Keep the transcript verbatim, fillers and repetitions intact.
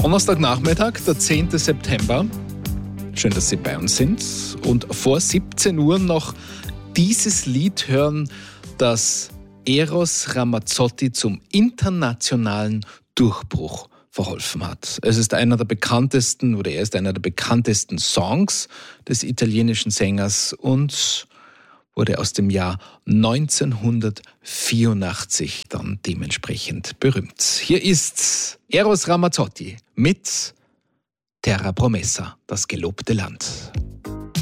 Donnerstagnachmittag, der zehnten September. Schön, dass Sie bei uns sind. Und vor siebzehn Uhr noch dieses Lied hören, das Eros Ramazzotti zum internationalen Durchbruch verholfen hat. Es ist einer der bekanntesten, oder er ist einer der bekanntesten Songs des italienischen Sängers und wurde aus dem Jahr neunzehnhundertvierundachtzig dann dementsprechend berühmt. Hier ist Eros Ramazzotti mit Terra Promessa, das gelobte Land.